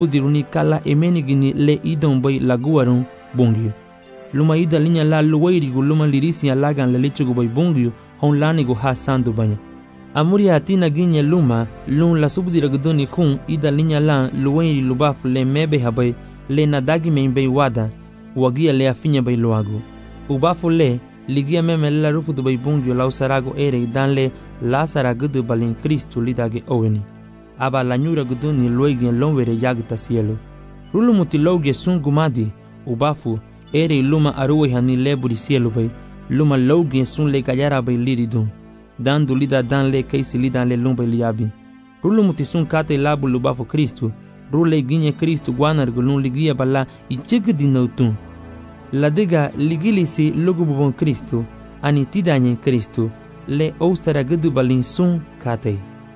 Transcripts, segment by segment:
diruni kala emenigini le idon bay laguarun bungyo. Luma ida linya la luwairigu luma lirisi alagan le lichugu bay bungyo hon lanigu ha sandu banya. Amuri hatina ginya luma lun la subdiraguduni kun ida linya la luwairi lubafu le mebe habay le nadagi men bay wada wagia le afinya bay luagu. Ubafu le ligia meme la rufu du bay bungyo la usarago ere dan le la saragudu balin Kristu lidage oweni. Aba la nyura guduni luegien lonwere yagta cielo. Rulu mutiloge sun gumadi ubafu ere luma aruwe hani leburi cielo bay luma loge sun le kayara bay liridun dando lida dan le kaisi lidan le lumba liabi rulu mutisun kate labu lubafu Kristu rule ginye Kristu guanar gulun ligia bala ichigdi nautun la diga ligilisi lugububon Kristu ani tidanye Kristu le ostara gudu balin sun kate.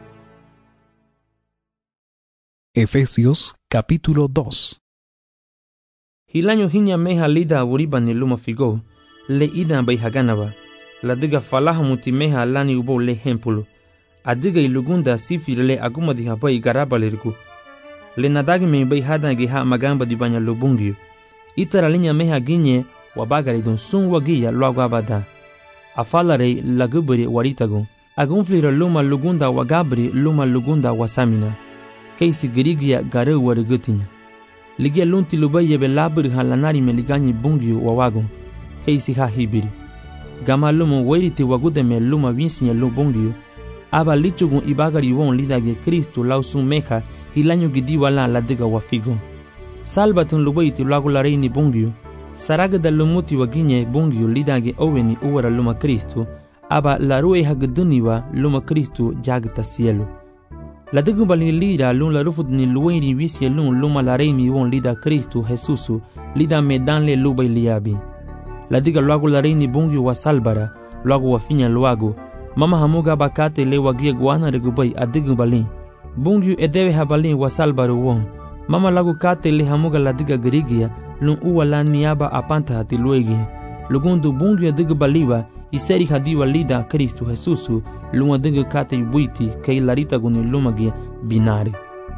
Efesios capítulo 2. Hilanyo hinya meha lida awuriba ni luma figo le ida bay haganaba la diga falaha muti meha lani ubo le hempulu adiga ilugunda sifir le aguma di habai garaba lirgu le nadagi me bay hadangi ha magamba di banya lubungyo itara linya meha ginye wabagari don sun wagiya luagabada afalare lagubri waritago agunflira luma lugunda wagabri luma lugunda wasamina keisi girigia garu warigutinya ligia lunti lubaye be labur halanari meligani bungyo wawagon keisi ha hibiri gama lumo weriti wagude me luma vinsinya lubungyo aba lichugun ibagari won lidage Kristu lausun meha hilanyo gidiwa la diga wafigo salbatun lubayti lagulareini bungyo saragada lumuti waginye bungyo lidage oweni uwara luma Kristu aba larue hagduniwa luma Kristu jagta cielo la digu bali lida lun la rufudni luweni visye lun luma lareini won lida Kristu Jesusu lida medanle lubay liabi la diga luago lareini bungyo wa salbara luago wafinya luago mama hamuga bakate le wagia guana regubay adigu balin bungyo edebe habalin wa salbaru won mama lago kate le hamuga la diga girigia lun uwa la niaba apanta hati luegi lugundu bungyo adigu baliwa iseri hadiwa lida Kristu Jesusu luma digu kate ibuiti kay larita guni lumagia binari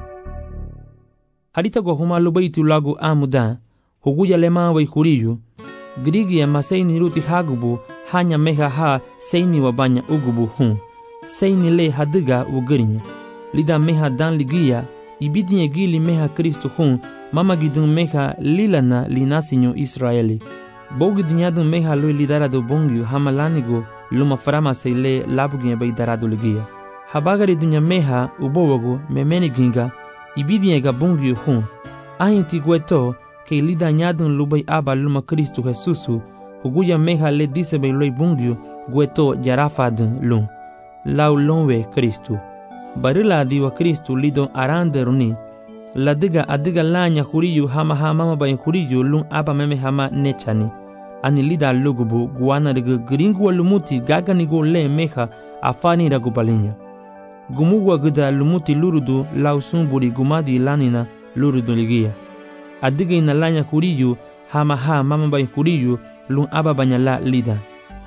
harita go huma lubayti lago amuda huguya lema wa ikuriyu Grigia maseini ruti hagubu hanya meha ha seini wabanya ugubu hun seini le hadiga ugirinya lida meha dan ligia ibidinye gili meha Kristu hun mama gidun meha lilana linasinyo Israeli bogi dinyadun meha lui lidarado bongyu hamalanigo luma farama seile labuginye bay darado ligia habagari dunya meha ubowogo memeni ginga ibidinye ga bongyu hun ahinti gweto ke lida nyadun lubay aba luma Kristu Jesusu huguya meha le dise bay loy bungyo gweto jarafadun lun lau lonwe Kristu barila diwa Kristu lidon arande runi la diga adiga lanya huriyu hama hama bay huriyu lun aba meme hama nechani ani lida lugubu guana de gringu lumuti gagani go le meha afani ragubalinya gumugwa guda lumuti lurudu lau sumburi gumadi lanina lurudu ligia adiga inalanya kuriyu hama ha mama bay kuriyu lun aba banyala lida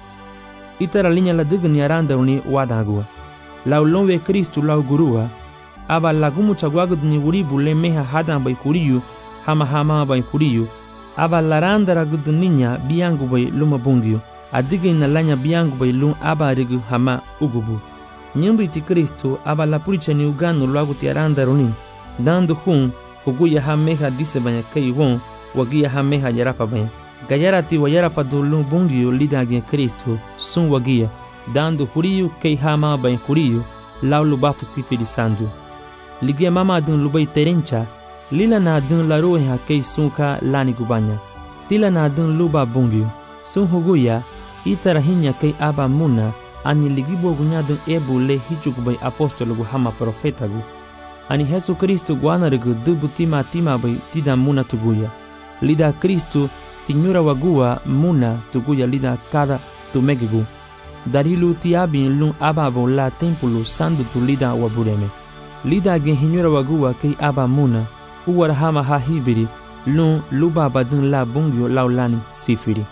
itara linya la diga ni aranda uni wadagua lau lonwe Kristu lau gurua aba lagumu chagwagud ni uribu le meha hadan bay kuriyu hama ha mama bay kuriyu aba laranda ragud ninya biangu bay luma bungyu adiga inalanya biangu bay lun aba rigu hama ugubu nyimbi ti Kristu aba la puricha ni uganu lagu ti aranda runi dando hun huguya ha meha dise banya kay won wagia ha meha yarafa banya gayarati wa yarafa dulu bungyo lidage Kristu sun wagia dando huriyu kay ha ma banya huriyu laulu bafu sifiri sandu ligia mama dun lubay terencha lila na dun la rohe ha kay sunka lani gubanya tila na dun luba bungyo sun huguya itarahinya kay aba muna ani ligibo gunyadun ebu le hichugubay apostolo gu hama profeta gu ani Jesu Kristu guanarigu dubu tima bay tida muna tuguya lida Kristu tinyura wagua muna tuguya lida kada tumegigu darilu tiabin lun ababo la tempulu sandu tu lida wabureme lida gen hinyura wagua kay aba muna uwar hama ha hibiri lun luba badun la bungyo laulani sifiri.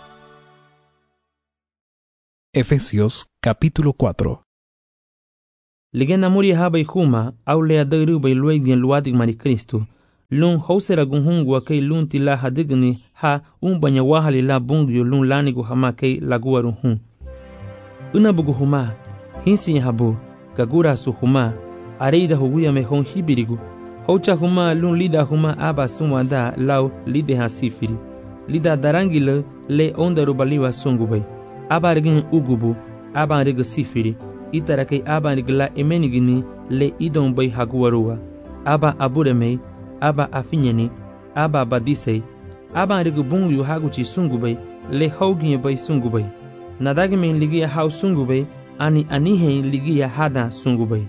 Efesios capítulo 4. Ligena muri habay huma au le adaru bay luegien luadig mari Kristu lun hausera gunhungwa kay lun tila hadigni ha banya wahali la bungyo lun lanigu hama kay laguaru hun. Unabugu huma, hinsi habu, gagura su huma, areida huguya mehon hibirigu. Haucha huma lun lida huma aba sumwanda lau lide hasifiri. Lida darangile le onda rubaliwa sungubay. Aba regin ugubu, aba reg sifiri. Itara kay aba regla emenigini le idon bay haguarua. Aba aburemei, aba afinyani, aba badisei. Aba reg bungu haguchi sungubay, le hauginye bay sungubay. Nadagime ligia hau sungubay, ani anihe ligia hada sungubay.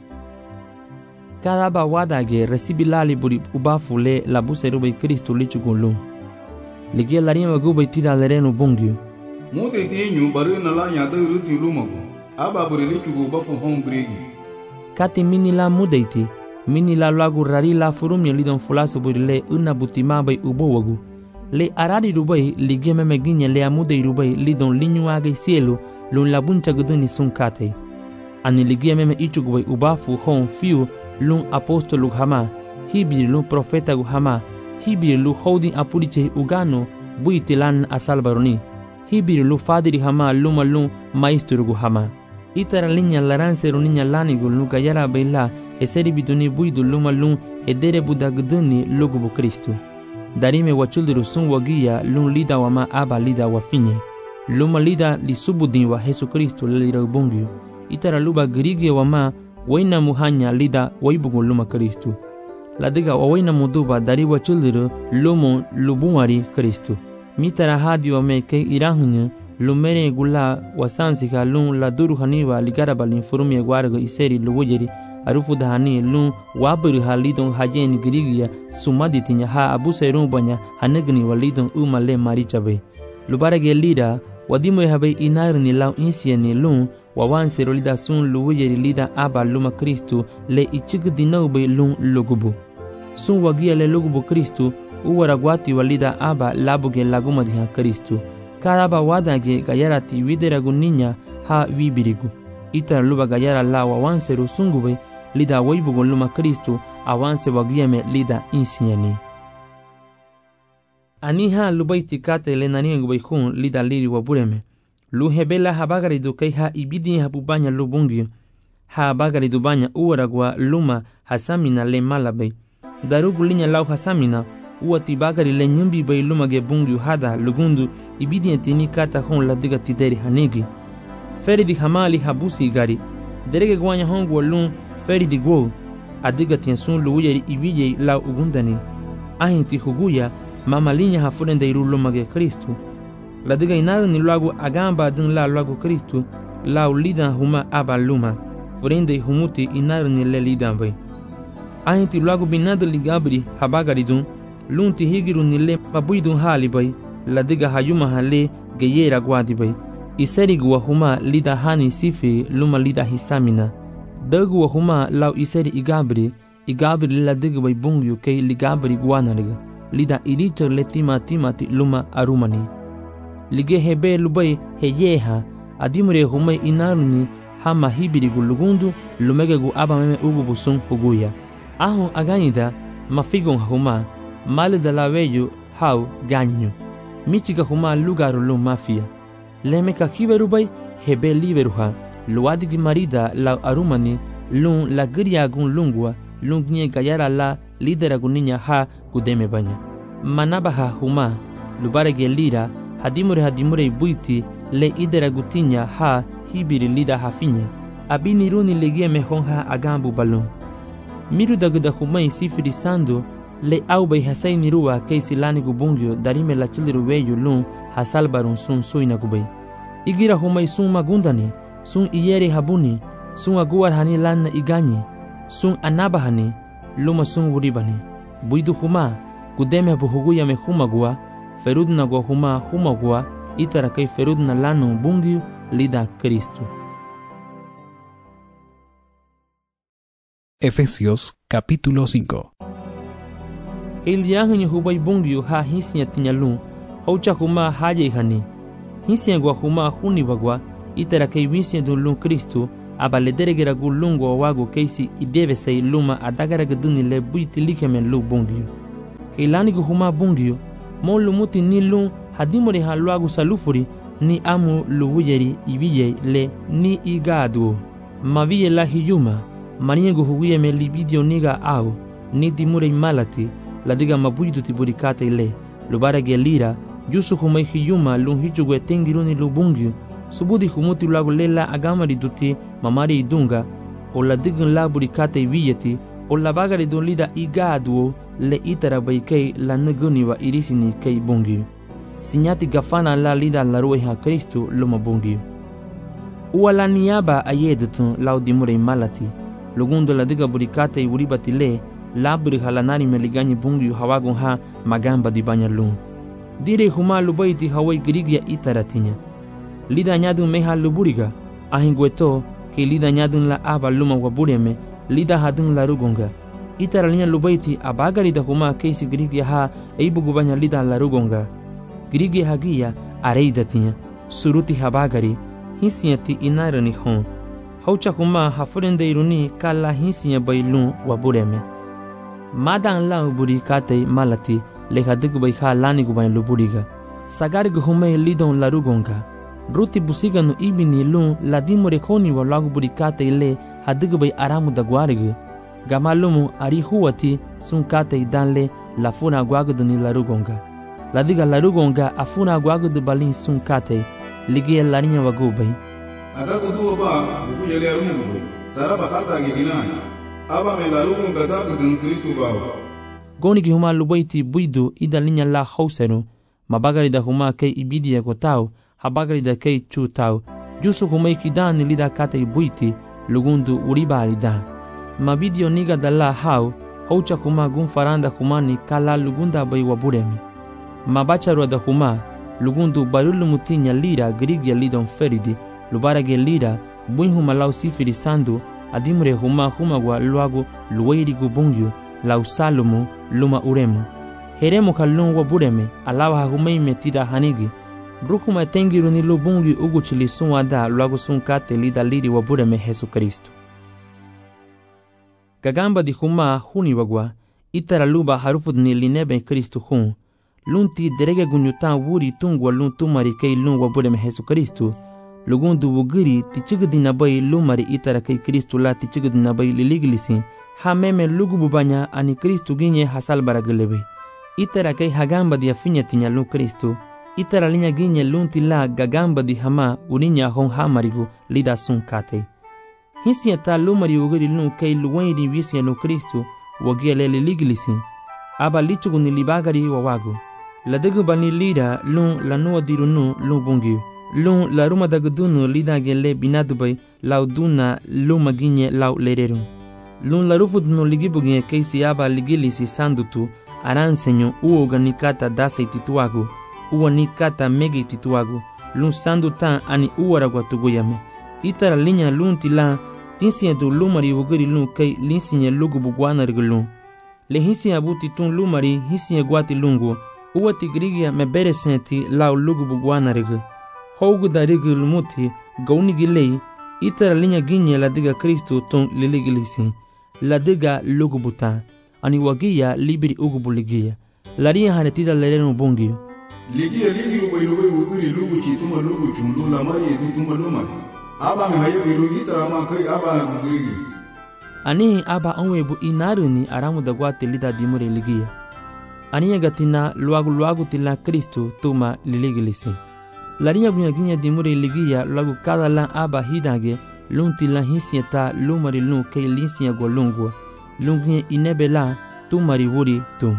Cada ba wadage recibilali buri ubafu le labuse rubay Kristo lichugulun. Ligia larima gubay tida lerenu bungyu. Mote tenyu baru na la yada ruti lumago. Aba buri lichugu ubafu hon gregi. Kati mini la mudeiti, mini la lagu rari la furumya lidon fulasu buri le unabutima bay ubowagu. Le arari rubay ligia memeginya le amudei rubay lidon linyuage cielo lun labuncha guduni sun kate. Ani ligia meme ichugubay ubafu hon fiu lun apostolu hama, hibir lun profeta gu hama, hibir lu holding apuriche ugano buitilan asalbaroni, hibir lu fadiri hama luma lun maestro gu hama. Itara linya laranse runinya lanigu lu gayara baila eseri biduni buidu luma lun edere budagduni lugubu Kristu. Darime wachuldiru sun wagia lun lida wama aba lida wafinye. Luma lida li subudin wa Jesu Kristu lelira ubungyu. Itara luba grige wama waina muhanya lida waibugu luma Kristu. Ladiga waina muduba dari wachuldiru lumu lubumari Kristu. Mitara hadi wame ke irahunya lumere gula wasansika lun laduru haniwa ligaraba linfurumye guarga iseri luwujeri arufu dahani lun waburu halidon hajen grigia sumaditinya ha abuserun banya hanegni walidon umale marichabe. Lubarage lida wadimo habe inarni lau insieni lun wawanse rolida sun luwujeri lida aba luma Kristu le ichigdinaube lun lugubu. Sun wagia le lugubu Kristu uwaragwati walida aba labuge lagumadiha Kristu. Karaba wadage gayarati wideragu ninya ha wibirigu. Itara luba gayara la wawanse rusungube lida waibugu luma Kristu awanse wagiame lida insieni. Aniha lubaiti kate le naniengubay hun lida liri wabureme. Lu hebela habagaridu kay ha ibidi habubanya lubungyu. Ha bagaridu banya uwaragwa luma hasamina le malabay. Darugu linya lau hasamina uati bagari le nyumbi bay lumage bungyu hada lugundu ibidi etini kata hon ladiga tideri hanigi. Feridi hamali habusi gari. Derege gwanya hongu walun feridi gwo. Adiga tiensun luuyeri ibije lau ugundani. Ahinti huguya mama linya hafurende iru lumage Kristu. Ladiga inaru ni lagu agamba adun la lagu Kristu lau lidan huma aba luma. Furende humuti inaru ni le lidan bay. Ahinti lagu binadu ligabri habagaridun lunti higiru nile mabuidun hali bay ladiga hayuma hale geyera gwadi bay iseri wa huma lida hani sifi luma lida hisamina dagu wa huma lau iseri igabri ladiga bay bungyu kay ligabri gwanariga lida iricha letima timati luma arumani lige hebe lubay heyeha adimure huma inaruni hama hibirigu lugundu lumegegu abameme ugubusun huguya ahun aganyida mafigon huma mal de la veyu hau ganyu michiga huma lugaru lu mafia lemeka kiberubay hebe liberuha luadigi marida la arumani lun la griagun lungwa lungne gayara la lideragunya ha gudeme banya manabaha huma lubarege lira hadimure buiti le ideragutinya ha hibiri lida hafinye abini runi legie mehonha agambu balon miru daguda huma sifiri sando le aubay hasaini ruwa keisi lanigu bungyo darime la chiliru weyu lun hasalbarun sun suina gubay. Igira humay sun magundani, sun iyeri habuni, sun aguar hani lanna igani, sun anabahani, luma sun wuribani. Buidu huma, gudeme buhuguya me humagua, ferudna go humagua, itara kay ferudna lanu bungyo lida Kristu. Efesios capítulo 5. El yahin hubay bungyu ha hisnya tinyalun, haucha huma haye hani. Hisnya gwa huma huni bagwa, itara kay wisnya dun Kristu, abaledere gulungo wago keisi ideve say luma adagara gaduni le buiti likemen lu bungyu. ilanigu huma bungio mo lumuti ni lun hadimore ha luagu salufuri ni amu luwuyeri ibiye le ni igadu maviye la hiyuma maniengu huguye me libidio niga au ni dimure malati la diga mabuidu tiburikate ile lubara gelira jusu humai hiyuma lun hichugwe tengiruni lubungio subudi humuti luagu lela agamari duti mamari idunga o la digun la burikate ibiyeti o la bagari dun lida igadu le itara baikei la nuguni wa irisini kei bungio sinyati gafana la lida la ruwe ha Kristo luma bungio uala niaba ayedutun laudimure malati lugundo la diga burikate iburibati le laburi halanari meligani bungio hawagun ha magamba di banyalun dire huma lubaiti hawai grigia itaratinya lida nyadun meha luburiga ahingweto ke lida nyadun la aba luma wabureme lida hadun la rugunga itaralinya lubaiti abagari da huma keisi grigia ha eibugubanya lida la rugunga grigia hagia areidatinya suruti habagari hisiati inarani hon haucha huma hafurende iruni kala hisia bailun wabureme madan la buri kate malati lehadig bai ha lani gubain luburiga sagari guhume lidon la rugunga ruti busiga no ibini lun ladimore khoni wa lagu buri kate ile hadig bai aramu da gwarige gamalumu ari huwati sun kate danle la funa gwaguduni la rugunga ladiga la rugunga afuna gwagudu balin sun kate ligia laninya wagubai agagudu ba ugu yele arumu saraba ata giginani aba me la rugunga da gudun Kristo bawo goni ki huma lubaiti buidu ida linya la hausero mabagari da huma kei ibidia kotao habagari da kei chutao jusu humai kidani lida kate buiti lugundu uribari da mabidio niga da la hau haucha kuma gun faranda humani kala lugunda bai waburemi mabacharwa da huma lugundu barulu mutinya lira grigia lidon feridi lubarage lira buin huma lau sifiri sandu adimre huma wa luagu luwairi gubungyu lau salomu luma uremu heremu kalun wabureme alawa humai metida hanigi brukuma tengiru ni lubungi uguchili sunwada luagu sunkate lida liri wabureme Jesu Kristo gagamba di huma huni wagwa itara luba harufud ni linebe Kristo hun lunti derege gunyutan wuri tungwa lun tumari kei lun wabureme Jesu Kristo lugundu wugiri tichigdina bai lumari itara kei Kristo la tichigdina bai liliglisi ha meme lugububanya ani Kristo ginye hasal baragelebe itara kei hagamba di afinya tinya lun Kristo itara linya ginye lunti la gagamba di hama uninya hon hamarigu lida sun kate hisia ta lumari wugiri lun kei luwairi wisia lun Kristo wagiele liliglisi aba lichuguni libagari wawagu ladagu bani lida lun lanua dirunu lun bungiu lun la ruma dagudunu lida gele binadubai lauduna luma ginye lau lerero lun la rufudunu ligibuginye keisi aba ligilisi sandutu aransenyo uo ganikata dasei tituagu uo nikata megi tituagu lun sandutan ani uwaragwa tuguyame itara linya lun tila tinsiya du lumari wugiri lun kei linsinya lugubu guanargu lun le hisiya buti tun lumari hisiya guati lungu uwa tigrigia mebere senti lau lugubu guanargu hougu darigu lumuti gaunigi lei itara linya ginye la diga Kristo tun liligilisi la diga lugubuta ani wagia libiri ugubu ligia laria hanetida lerenu bungio ligia ligi ubaylubai wugiri lugu chituma lugu chundu la mari edutuma luma aba me hayo lugu itara ma kai aba gugiri ani aba onwebu inaruni aramu da gwate lida dimure ligia ani gatina luagu tila Kristo tuma liligilisi laria bunyaginya dimure ligia luagu kada la aba hidage lunti la hisieta lumari lun kei linsia golungwa lungi inebela tumari wuri tu.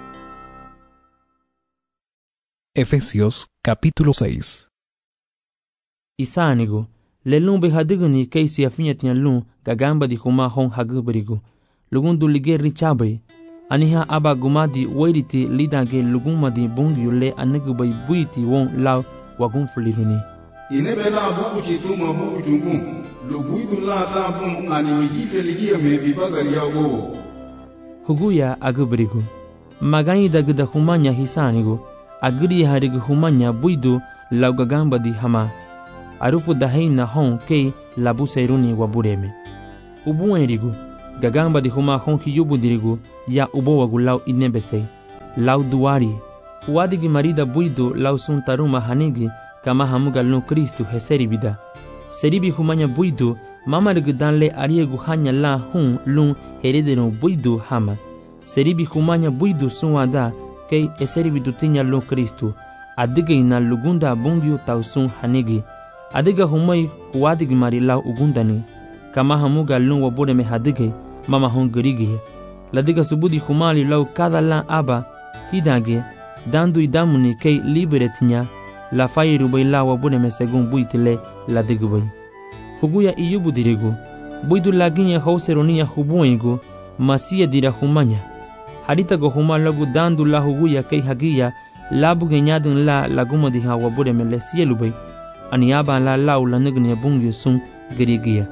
Efesios capítulo 6. Isanigo lelun be hadiguni kei si afinya tinya lun gagamba di huma hon haguberigo lugundu lige richabe aniha aba gumadi wairiti lidage lugumadi bungi le anegubai buiti won law wagun fuliruni inebela buku chituma buku chungu lubuidu la tabun ani mijife ligia me bibagari yago huguya aguberigo magani dagda humanya hisanigo agri harigu humanya buidu law gagamba di hama arufu daheina hon kei labu seruni wabureme ubuenrigu gagamba di huma hon kiyubu dirigu ya ubo wagulaw inebesei lau duari huadigi marida buidu lau sun taruma hanigi kama hamuga lu Kristu heseribida seribi humanya buidu mamargu danle ariegu hanya la hun lun heredero buidu hama seribi humanya buidu sunwada kei eseribidu tinya lu Kristu adige ina lugunda bungyu tausun hanigi adiga humai huadigi mari lau ugundani kama hamuga lun wabure me hadige mama hun gerigi ladiga subudi humali lau kada la aba hidage dandu idamuni kei liberetinya la fairu bai la wabure me segun buitile ladigu bai huguya iyubu dirigu buidu laginya hauseronia hubuengu masia dira humanya harita go huma lagu dandu la huguya kei hagia labu genyadun la laguma diha wabure me le sielu bai aniaba la lau la nugni bungi sun gerigia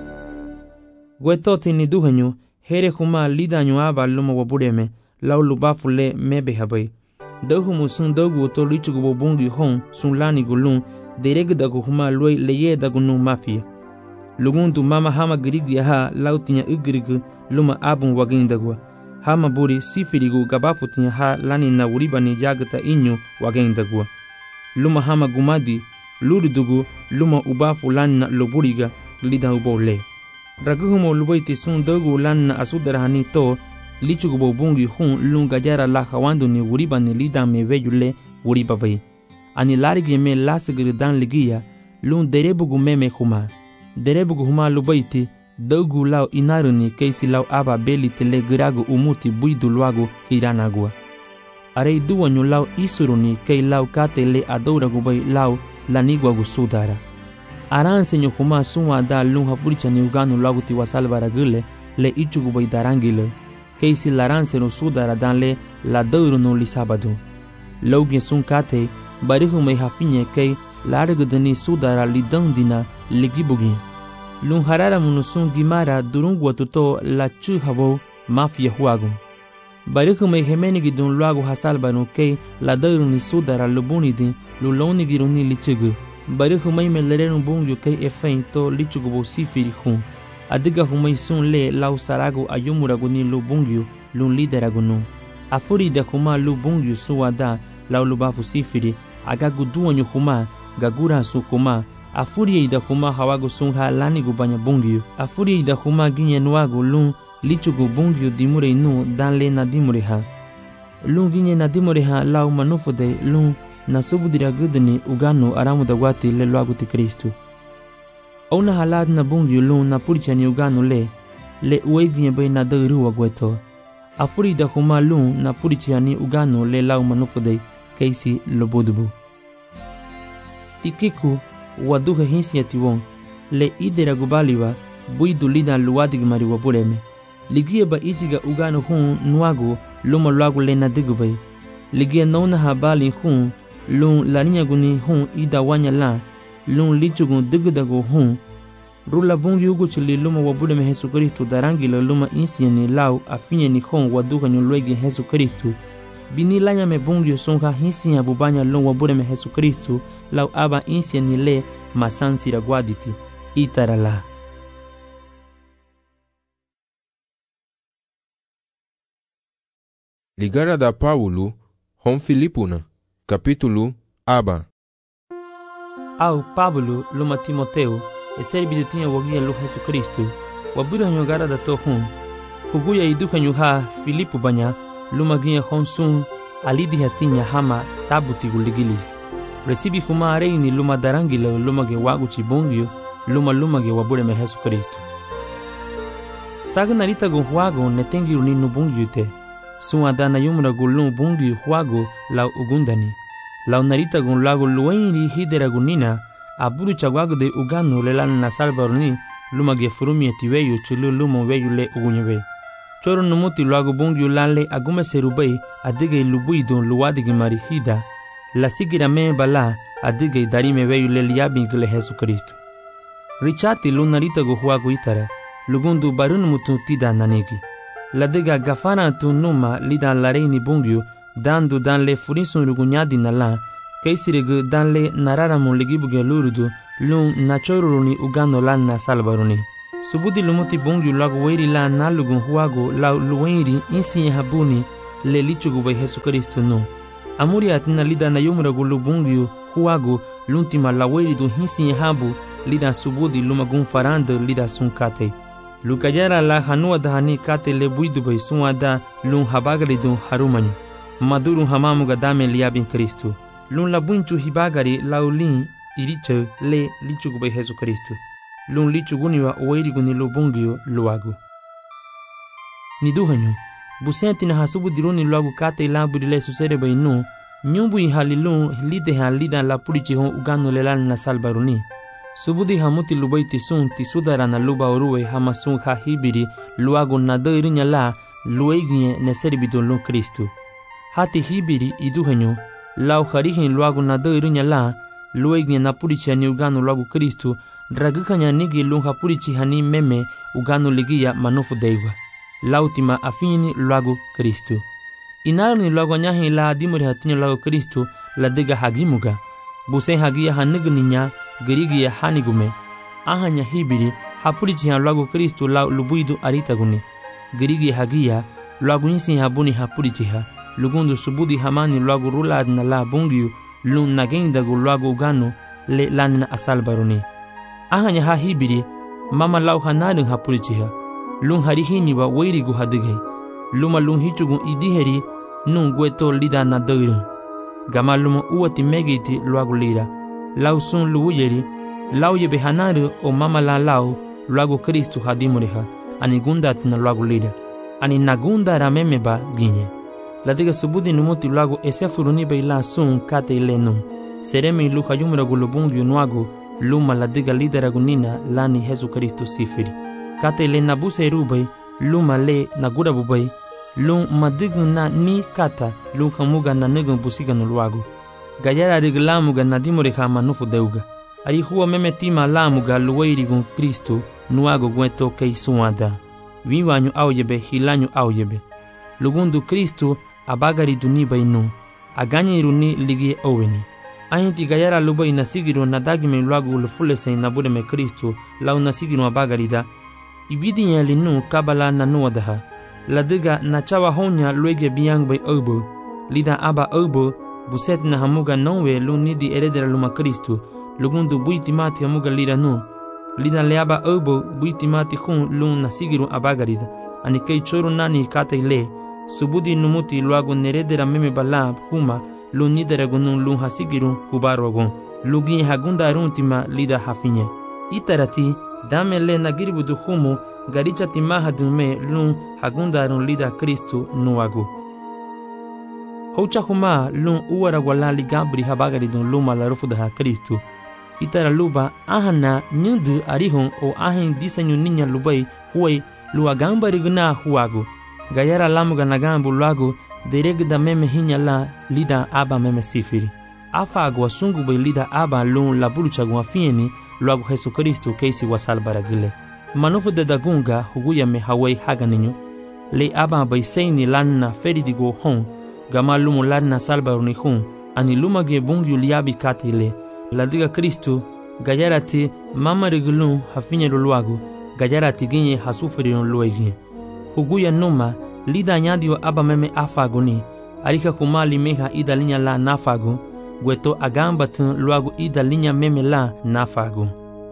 gwetoti ni duhanyu here huma lidanyu aba luma wabure me lau lubafu le mebe habai dahumu sun dogu to lichugo bungi hon sun lani gulun dereg dagu huma loi leye dagu nu mafia lugundu mama hama gerigia ha lautinya ugrigu luma abun wagin dagwa hama buri sifirigu gabafu tinya ha lani na uribani jagata inyu wagin dagwa luma hama gumadi luridugu luma ubafu lani na loburiga lida ubole raguhumo lubaiti sun dogu lani na asudarahani to lichugo bungi hun lunga jara la hawandu ni uribani lida me veyule uribabai ani larigi me lasgir dan ligia lun derebugu meme huma derebugu huma lubaiti dogu lau inaruni keisi lau aba beli tele giragu umuti buidu luagu hiranagua arei duwanyu lau isuruni kei lau katele adouragu bai lau laniguagu sudara aransenyu huma sunwa da lun hapuricha ni uganu luagu tiwasalbara gile le ichugu bai darangile keisi laransenu sudara dan le la dourunu lisabadu lauge sun kate barihu mai hafinye kei largudani sudara lidandina ligibugi lun harara munusun gimara durungwa tuto la chuhabo mafia huagu barihu mai hemenigi dun luagu hasalbanu kei la douruni sudara lubunidi luloni giruni lichugu barihu mai melerenu bungyu kei efein to lichugu sifiri hun adiga humai sun le lau saragu ayumuragu ni lubungyu lun lideragunu afuri da huma lubungyu suwada lau lubafu sifiri agagu duwanyu huma gagura su huma afuri da huma hawagu sun ha lanigu banya bungyu afuri da huma ginye nuagu lun lichugu bungyu dimure nu dan le na dimure ha lun ginye na dimure ha lau manufude lun na subudira gudani uganu aramu da wati le luagu ti Kristu ona halad na bungyu lun na puricha ni uganu le ueginye bai na dairuwa gweto afuri da huma lun na puricha ni uganu le lau manufude keisi lobodubu tikiku waduha hinsi atiwon le idera gubaliwa buidu lida luwadig mari wabuleme ligie ba ijiga uganu hun nuagu luma luagu le na digubai ligie nona habali hun lun laninya guni hun ida wanya la lun lichugun digudagu hun rula bungi ugu chili luma wabuleme Jesu Kristu darangila luma insieni lau afinye ni hun waduha nyulwegi Jesu Kristu bini lanya me bungyo songa hinsi ya bubanya lon wabure me Jesu Kristu lau aba insi ni le masansi ragwaditi itarala Ligara da Paulo hon Filipuna capítulo aba au Pablo luma Timoteo eserbi tinha wagia lo Jesu Kristu wabura nyogara da to hun huguya iduka nyuha Filipu banya luma ginha honsun alidi hatinya hama tabuti guligilis resibi huma areini luma darangila luma ge wagu chibongyo luma ge wabure me Jesu Kristu sagna rita go huago netengi uninu bungyute suadana yumra gulun bungyu huago lau ugundani lau narita gun lago luenri hidera gunina aburu chagwago de uganu lelan na salvaruni luma ge furumi etiweyo chulu luma weyu le ugunyebe choro numuti luago bungyu lanle agume serubei adige lubuidon luwadigi marihida la sigira me bala adige darime weyu le liabi gile Jesu Kristu richati lunarita go huago itara lugundu barun mutu tida nanegi ladiga gafana tu numa lidan lareini bungyu dandu danle furisun rugunyadi nala kaisirigu danle nararamun ligibuge lurudu lun nachoruruni ugano lan na salbaruni subudi lumuti bungyu lagu weri la nalugun huago lau luwenri insi habuni le lichugu bai Jesu Kristo no. Amuri atina lida na yumra gu lubungyu huagu l'ultima la weli du hinsi habu lida subudi lumagun faranda lida sun kate. Lukajara la hanua dahani kate le buidu bai suada lun habagari du harumanyu. Maduru hamamu gadame liabin Kristo. Lun la bunchu hibagari laulin iriche le lichugu bai Jesu Kristo. Lun lichuguni wa oirigu ni lubungyu luagu. Niduhanyu. Busenti na hasubu diruni luagu kate ilabu dile susere bai no. Nyumbu ihalilun lide ha lida la purichi hon ugano lelan na salbaruni. Subudi hamuti lubai tisun tisudara na luba oruwe hamasun ha hibiri luagu na doirinya la lueginye neseribidon lu Kristu. Hati hibiri iduhanyo lau harihin luagu na doirinya la lueginye na purichi hani ugano luagu Kristu dragukanya nigi lunha purichi hani meme ugano ligia manufu deiwa. Lautima afini luagu Kristu. Inarni luagu nyahi la dimuri hatinya luagu Kristu la diga hagimuga. Busen hagia hanigninya gerigia hanigume. Ahanya hibiri hapurichi han luagu Kristu la lubuidu aritaguni. Gerigia hagia luagu nisi habuni hapurichi ha. Lugundu subudi hamani luagu rulad na la bungiu lun nagendagu luagu ugano le lanina asalbaruni. Ahanya ha hibiri mama lau hanadun hapurichi ha. Lun harihini wa weirigu hadigay. Luma lun hichugun idiheri nun gueto lida na doirun. Gama luma uwati megiti luagu lira. Lau sun luuyeri. Lau yebe hanaru o mama la lau luagu Kristu hadimuriha. Ani gundati na luagu lira. Ani nagunda ramemeba ginye. Ladiga subudi numuti luagu esefuruni bei la sun kate ile nun. Seremi luha yumra gulubungi unuagu luma ladiga lidera gunina lani Jesu Kristu sifiri. Kate le nabuse rubai, luma le nagura bubai, lum madigun na ni kata, lum hamuga na negun busiga no luagu. Gayara riglamuga na dimore hama nufu deuga. Ari huwa meme tima lamuga luwairigun Kristu, nuago gueto kei suada. Viwanyu auyebe, hilanyu auyebe. Lugundu Kristu abagari duniba inu, aganye iruni ligie oweni. Ahinti gayara lubai nasigiru nadagime luagu ulufulese nabureme Kristu, lau nasigiru abagarida. Ibidi nyalinu kabala na nuadaha. Ladiga na chawa honya luege biyang bay obo. Lida aba obo, buset na hamuga nowe lu nidi eredera luma Kristu. Lugundu buiti mati hamuga lida nu. Lida leaba obo buiti mati hun lu nasigiru abagarida. Ani kei choru nani kate le. Subudi numuti luagu neredera meme balab huma lu nidera gunun lu hasigiru hubarogon. Lugi hagunda aruntima lida hafinye. Itarati dame le nagiribudu humu garicha timaha dume lun hagundarun lida Kristu nuagu. Houcha huma lun uara walali gabri habagaridun luma la rufudaha Kristu. Itara luba ahana nyundu arihun o ahin disenyu ninya lubai huay luagambari guna huagu. Gayara lamuga nagambu luagu deregda meme hinya la lida aba meme sifiri. Afa agwa sungu bay lida aba lun la bulucha gwa fieni luagu Jesu Kristu keisi wasalbara gile. Manufu de dagunga huguya me hawai haganinyo. Le aba bay seini lanna feridigo hon. Gama lumu lanna salbaruni hun. Ani luma ge bungi uliabi kati le. Ladiga Kristu gayarati mama rigulun hafinye luagu. Gayarati ginye hasufiri luegi. Huguya numa lida nyadi wa aba meme afaguni. Arika kumali meha ida linya la nafagu. Gueto agambatun luagu ida linya meme la nafagu.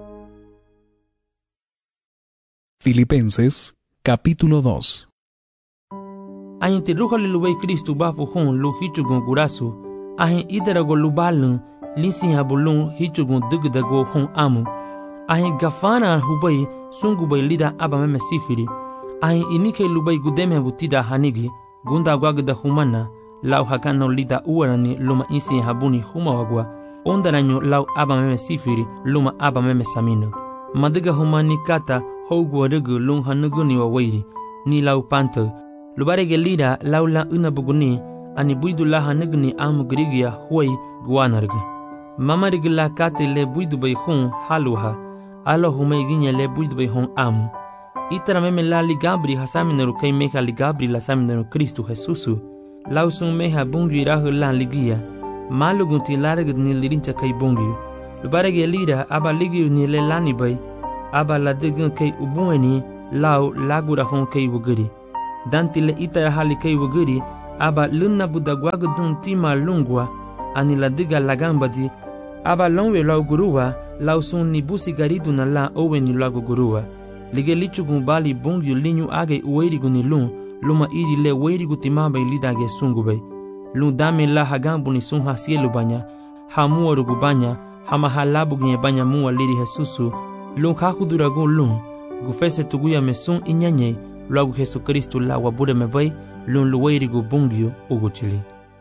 Filipenses, capítulo 2. Ahin tiruha liluwei Kristu bafu hun lu hichugun gurasu. Ahin idarago lubalun linsi habulun hichugun dugdago hun amu. Ahin gafana hubai sungubay lida aba meme sifiri. Ahin inike lubai gudeme butida hanigi. Gunda gwagda humana. Lau hakano lida uarani luma insi habuni huma wagwa. Ondaranyo lau aba meme sifiri luma aba meme samino. Madiga humani kata hogwa rugu lung hanuguni wa wairi. Ni lau panto. Lubarege lida lau la unabuguni. Ani buidu la hanuguni amu grigia huay guanargu. Mama rigi la kate le buidu bay hun haluha. Alo humay ginya le buidu bay hun amu. Itara meme la ligabri hasaminaru kay meha ligabri la saminaru Kristu Jesusu. Lau sun meha bungi rahu la ligia. Malugunti laragud ni lirincha kay bungi. Lubarege lida aba ligiu ni le lani bay. Aba la digun kay ubueni lau lagura hon kay wuguri. Danti le itara hali kay wuguri aba lunna budagwagu dun tima lungwa ani ladiga lagambadi aba longwe lau gurua lau sun ni busi garidu na la owe ni lagu gurua lige lichugun bali bungyu linyu age uweirigu ni luma iri le weirigu timaba ilidage sungube dame la hagambu ni sun hasielu banya hamu orugu banya hama halabu ginye banya muwa liri Jesusu kakuduragu gufese tuguya mesun inyanye lagu Jesu Kristu la wabude mebay luweirigu bungyu uguchili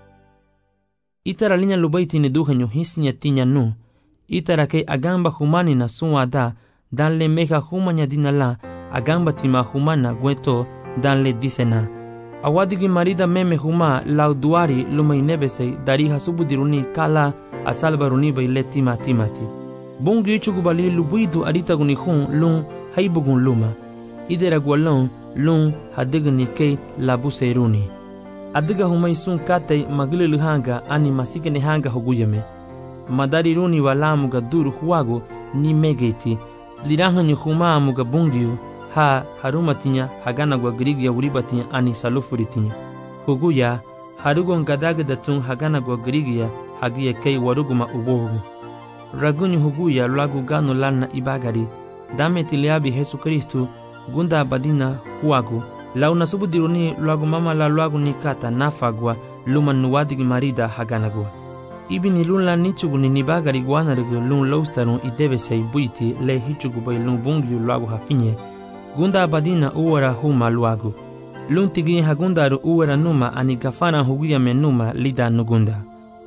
itara linya lubaiti ni duhanyo hisinya tinya itara ke agamba humani na sunwada danle meha humanya dinala agamba tima humana gweto danle disena awadigi marida meme huma lauduari lumainebesei dari hasubudiruni kala asalbaruni baile timati bungu ichugubali lubuidu aritaguni hun haibugun luma idera gwalon hadigni ke labuseiruni adiga humaisun kate magililu hanga ani masikene hanga hoguyeme madari runi walamuga duru huwago ni megeti lirahanyu huma muga bungiu harumatinya hagana gwa grigia uribatinya ani salufuritinya huguya harugon gadagatun hagana gwa grigia hagia kei waruguma ubohu ragunyu huguya lagu gano lana ibagari dame tiliabi Jesu Kristu gunda badina huwago launa subudiruni lagu mama la lagu nikata nafagwa lumanuwadigi marida haganagwa ibini lunla nichuguni nibagari gwanarigu laustarun idebesei buiti le hichugubay bungyu lagu hafinye gunda badina uwara huma luagu tigi hagundaru uwara numa ani gafana huguya menuma lida nugunda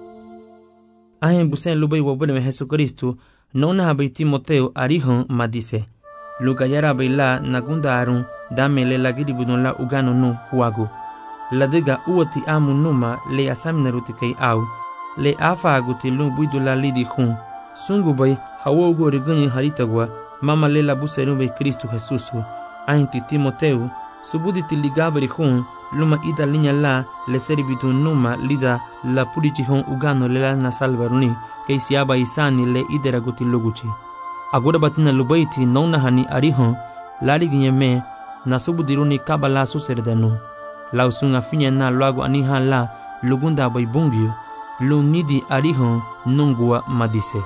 ahen busen lubay wabudeme Jesu Kristu nona habay Timoteo arihon madise lugayara bayla nagunda arun dame le lagiri budon la ugano huagu ladiga uwati amu numa le asamneruti kei au le afa aguti buidu la lidi hun sungu bay hawogo rigani haritagwa mama le la buseru bay Kristu Jesusu ainti Timoteu subuditi ligabri hun luma ida linya la le seribidun numa lida la purichi hun ugano le la nasalbaruni kei siaba isani le idera guti luguchi agora batina lubaiti nona hani arihon lari ginyeme nasubudiruni kabala suserdanu lausunga finya na luago aniha la lugunda bay bungyu nidi arihon nungua madise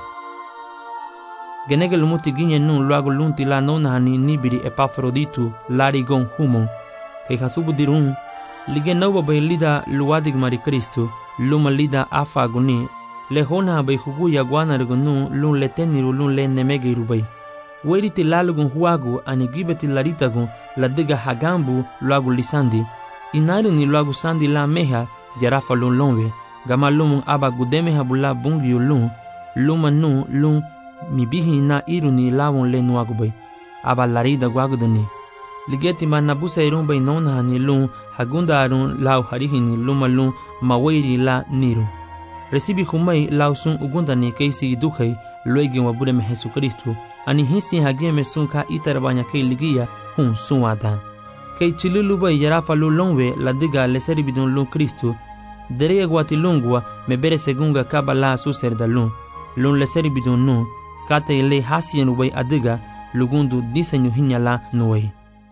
genege lumuti ginye luago lunti la nona hani nibiri Epafroditu lari gon humon kei hasubudirun lige nauba bay lida luwadig mari Kristu luma lida afaguni lehona bay huguya gwanarigunu leteniru le nemegiru bay weriti lalugun huagu ani gibeti laritagun ladiga hagambu luagu lisandi inari ni luagu sandi la meha jarafa lonwe gama lumun aba gudeme habula bungiu luma mibihi na iruni lawon le nuagu bay aba larida gwaguduni ligeti manabusa irun bay nona ni hagunda arun lau harihini luma mawiri la niru recibi humay lausun ugundani keisi dukhai luegi wabudeme Jesu Kristu ani hisi hageme sunka itarabanya kei ligia hun sunwada kei chilulu bay jarafa lonwe ladiga leseribidun Kristu derege gwati lungwa mebere segunga kabala suserda leseribidun kate ile hasien bay adiga lugundu diseño hinyala nuwe.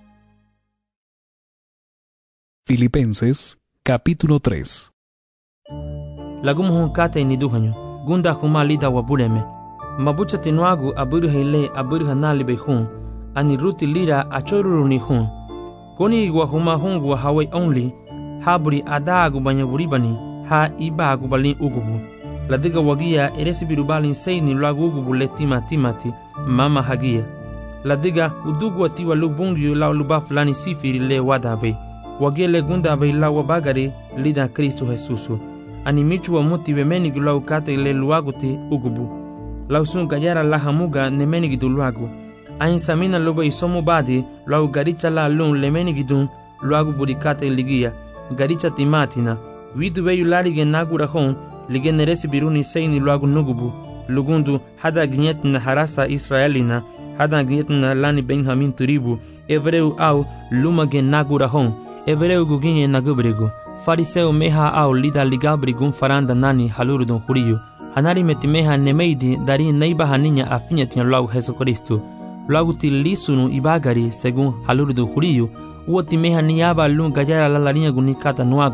Filipenses capítulo 3. Lagumuhun kate ni duhanyo gunda huma lida wabudeme mabucha tinuagu aburiha nalibe hun ani ruti lira achoruruni hun koni igwa huma hungwa hawai only haburi adagu banyaburibani ha ibagu balin ugubu ladiga wagia eresibiru balin seini lagu ugubu le timati mama hagia ladiga udugu atiwa lubungyu la luba fulani sifiri le wadabe wagia le gunda bay la wabagari lida Kristu Jesusu ani michu wa muti wemenigi lau kate le luaguti ugubu lau sun gayara la hamuga nemenigi du luagu ain samina loba isomu badi lau garicha la lemenigi dun luagu burikate ligia garicha timatina widu weyu larige nagura hon lige neresi biruni seini luagu nugubu lugundu hada gnyetna harasa Israelina hada gnyetna lani Benjamin turibu evreu au lumage nagura hon evreu guginye nagubrigu fariseo meha au lida ligabrigun faranda nani halurudun huriyu hanari metimeha nemeidi dari neiba haninya afinya tinya lau Jesu Kristu lau tilisunu ibagari segun halurudun huriyu uoti meha niyaba gayara la larinya gunikata nuagu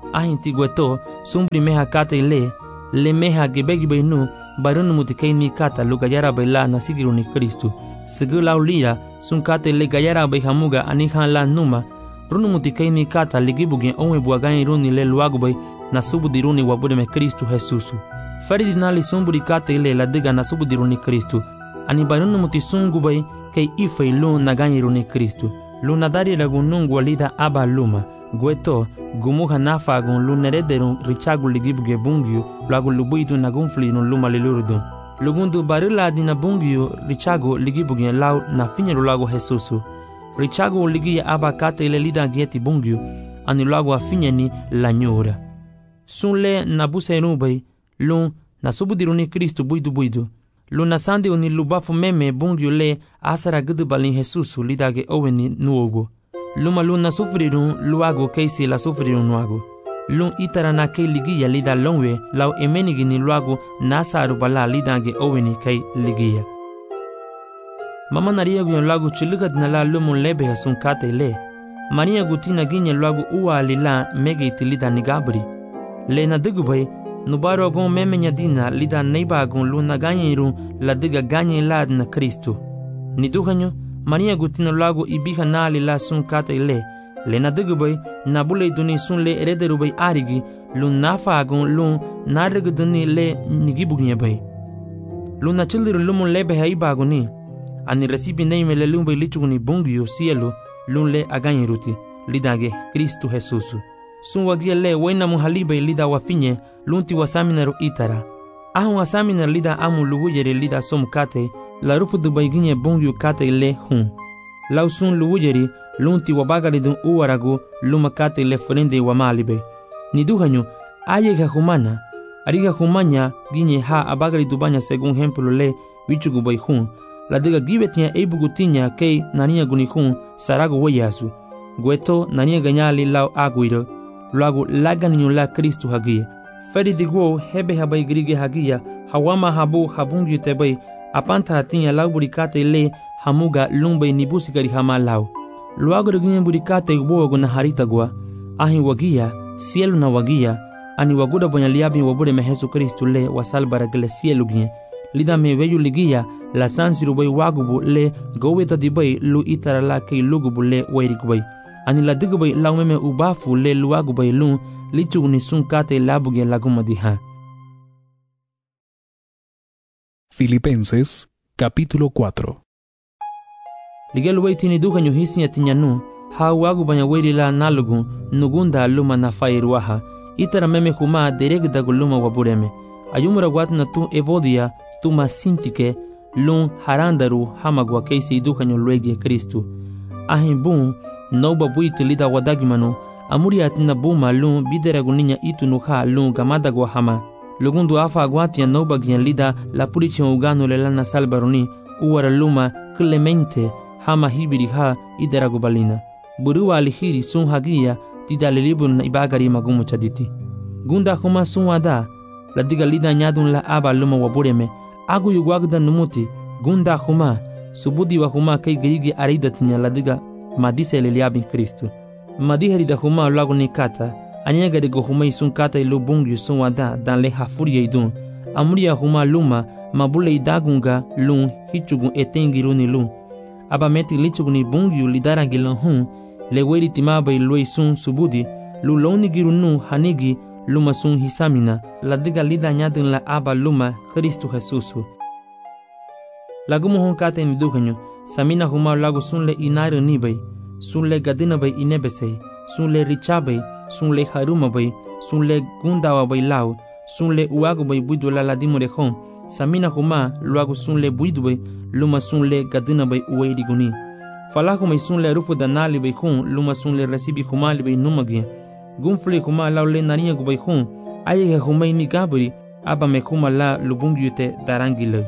ahin ti gweto sumbri meha kata le meha gebegi nu barun muti kay mi kata lu gayara bay la nasigiru ni Kristu. Segulaw liya sun kata le gayara bay hamuga anihan la numa runu muti kay mi kata ligibugin onwe buagani runi le luagu bay nasubudiruni wabudeme Kristu Jesusu. Feridinali sumburi kata la diga nasubudiruni Kristu. Ani barun muti sungu bay kay ifay lu naganyiruni Kristu. Lu nadari lagunung walida aba luma. Gweto gumuha nafagun lu nerederun richagu ligibuge bungyu lagu lubuidu nagunflinu luma lilurudun. Lugundu barila dina bungyu richagu ligibuge lau na finyeru lagu Jesusu. Richagu ligia aba kate lida gieti bungyu ani lagu afinyeni la nyura. Sunle nabuseru bay lu nasubudiruni Kristu buidu. Lu nasandi uni lubafu meme bungyu le asara gudu balin Jesusu lidage oweni nuogo. Luma luna sufrirun luago keisi la sufrirun nuago. Lun itara na kei ligia lida longwe lau emenigi ni luago nasaru bala lidage oweni kei ligia. Mama naria guyon luago chiligat na la lumun lebe hasun kate le. Maria gutina ginye luago uwa lila mege iti lida nigabri. Le na digubay nubaro agon meme nyadina lida neiba agon luna ganyirun la diga ganye lad na Kristu. Niduhanyo Maria gutina lago ibiha nali la sun kata le na digubay nabule duni sun le erederubay arigi lun nafa agon lun narig duni le nigibugne bay. Lun na childiru lumun lebe haiba agoni ani recibi neime le lumbay lichuguni bungyo cielo lun le aganyiruti lidage Kristu Jesusu. Sun wagia le wena muhalibay lida wafinye lunti wasaminaru itara. Ahun wasaminar lida amu luwuyere lida som kate la rufu du bayginye bongyu kate le hun. Lau sun luwujeri lunti wabagari dun uwaragu luma kate le frende wa malibe. Niduhanyo ayega humana ariga humanya ginye ha abagari dubanya segun hemplo le wichugu bay hun. La diga gibetinya ebugutinya kei nania guni hun sarago wayasu. Gweto nania ganyali lau aguiro luagu laganyo la Kristu hagia. Feri digwo hebe habay grige hagia hawama habu habungyu tebay apanta hatinya lau burikate le hamuga lumbay nibusigari hama lau. Luago ginye burikate ubogo na harita gwa ahi wagia cielo na wagia ani waguda bonya liabi wabure me Jesu Kristu le wasalbara gele cielo ginye lida me veyu ligia la sansiru bay wagubu le goweta dibay lu itara la kei lugubu le wairikubay ani la digubay lau meme ubafu le luagubay lun lichugni sun kate labuge lagumadiha. Filipenses capítulo 4. Ligel weitini dukanyo hisinya tinyanu ha wagu banya weri la nalugu nugunda luma na fairuaha itara meme kuma deregda guluma wabureme ayumura watna tu evodia tu masintike lun harandaru hamagwa keisi dukanyo luegi Kristu ahibun noba buiti lida wadagimano amuri atina buma lun bidera guninya itu nuha lun gamada gwa hama lugundu afa agwati ya noba gyan lida la purichi ugano le lana salbaroni uwara luma Clemente hama hibiri ha idera gubalina buruwa alihiri sun hagia tida lelibun na ibagari magumu chaditi gunda kuma sun wada la diga lida nyadun la aba luma wabureme agu yugwagda numuti gunda kuma subudi wa kuma kai gigi aridatinya la diga madise leliabin Kristu madiheri da kuma lagu nikata anyega de gohumai sun kata ilu bungyu sun wada dan le hafuria idun amuria huma luma mabule idagunga lun hichugun etengiruni lun aba meti lichuguni bungyu lidarangilun hun le weri timaba ilui sun subudi lu loni girunu hanigi luma sun hisamina la diga lida nyadun la aba luma Kristu Jesusu lagumu hun kata nidukanyo samina huma lagu sun le inaru nibay sun le gadina bay inebesey sun le richabay sun le haruma bay sun le gundawa bay lau sun le uago bay buidu la ladimurehon samina huma luago sun le buidu bay luma sun le gadina bay uweiriguni falaho may sun le rufu danali bay hun luma sun le resibi humali bay numagi gunfli huma lau le nania gu bay hun ayega humay ni gabri aba me huma la lubungyute darangile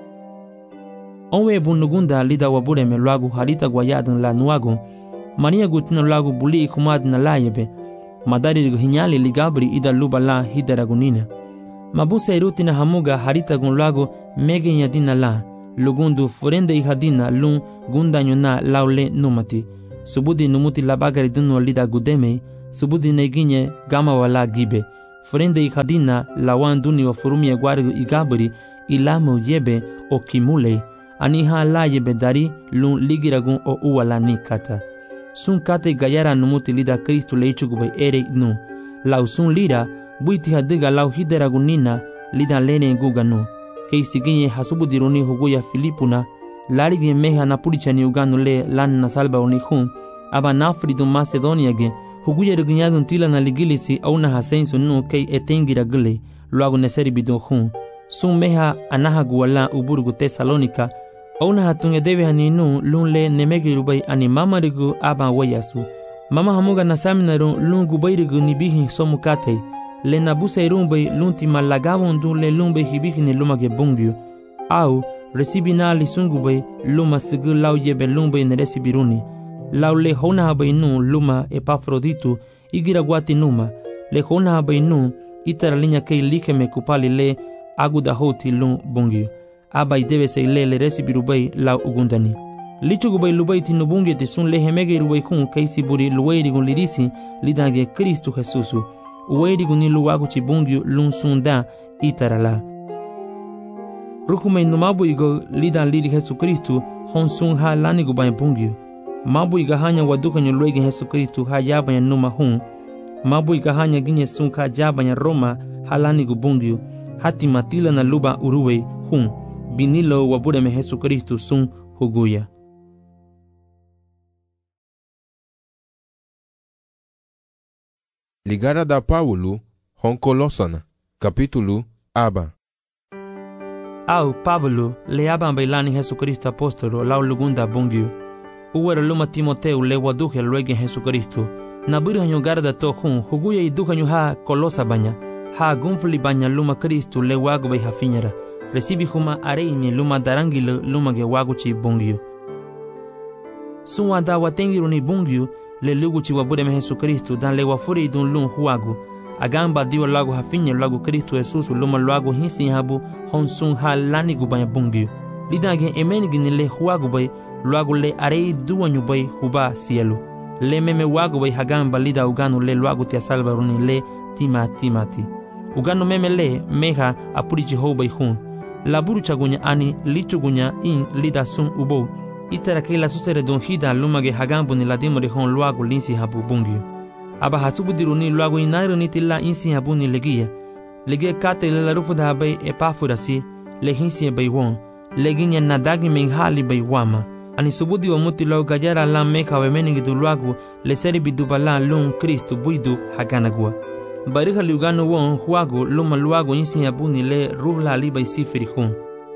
onwe bunugunda lida wabure me luago harita guayadan la nuago Maria gutina lagu buli kumad na layebe madari hinyali ligabri ida luba la hidaragunina mabusa irutina hamuga harita gun lagu mege nyadina la lugundu forende ihadina lun gundanyo na laule numati subudi numuti labagari dunu lida gudeme subudi neginye gama wala gibe frende ikadina lawan duni wa furumia gwargu igabri ilamo yebe o kimule ani ha la yebe dari lun ligiragun o uwala nikata sun kate gayara numuti lida Kristu leichugubay ere nu lau sun lira buiti hadiga lau hideragunina lida lene guganu keisiginye hasubudiruni huguya Filipuna larigi meha napurichani uganu le lan na salba unihun aba nafridu Macedonia ge huguya regunyadun tila na ligilisi au na hasensu nu kei etengira gule luagu neseri bidun sun meha anaha guwala uburgu Tesalonika au na hatunge debe haninu lun le nemegi rubai ani mama rigu aba wayasu mama hamuga na saminaru lun gubairigu nibihi somukate le nabuse rumbai lunti malagavon dun le lumbe hibihi ni lumage bungyu au resibina li sungubai luma sigu lau yebe lumbai ne resibiruni lau le hona habai nu luma Epafroditu igira guati numa le hona habai nu itara linya kei likeme kupali le aguda hoti lun bungyu abai debe se le resibirubai lau ugundani lichugubai lubai tinu bungyu ti sun le hemege rubai kun keisi buri luweiri gun lirisi lidage Kristu Jesusu uweiri gun ni luwagu chi bungyu lun sunda itarala rukume numabu igo lidan liri Jesu Kristu hon sun ha lani gubai bungyu mabu iga hanya waduka nyo luegi Jesu Kristu ha yabanya numa hun mabu iga hanya ginye sun ka jabanya Roma ha lani gubungyu hati matila na luba uruwe hun binilo wabureme Jesu Kristu sun huguya. Ligara da Paulo hon Kolosana capítulo aba. Au Pablo le aban bailani Jesu Kristu apostolo lau lugunda bungyu. Uwera luma Timoteu le waduhe luege Jesu Kristu. Nabiri hanyo garda to hun huguya iduhanyo ha Kolosa banya. Ha gunfli banya luma Kristu le wagu bai hafinyara. Recibi huma areimi luma darangilo luma ge wagu chi bungyu. Sunwa da watengiru ni bungyu le lugu chi wabureme Jesu Kristu dan le wafuri idun lun huagu. Agamba diwa lagu hafinya lagu Kristu Jesusu luma lagu hinsi habu hon sun ha lani gubanya bungyu. Lidage emenigi ni le huagu bai lagu le arei duwanyu bai huba sielu. Le meme wagu bai hagamba lida uganu le lagu tia salva runi le timati. Uganu meme le meha apurichi hou bai hun. Laburu chagunya ani lichugunya in lida sun ubo. Itara kila susere don hida lumage hagambu ni ladimori hon lagu linsi habu bungyu. Aba hasubudiru ni lagu inairu ni tila insi habu ni legia. Legia kate le la rufu da habai Epafurasi le hinsi bai won. Leginya nadagi menghali bai wama. Ani subudi wa muti lau gajara la meka wemeningi du lagu le seri bidubala lun Kristu buidu haganagua. Bariha liuganu won huagu luma luagu insi habu ni le ruhla libai sifiri hun.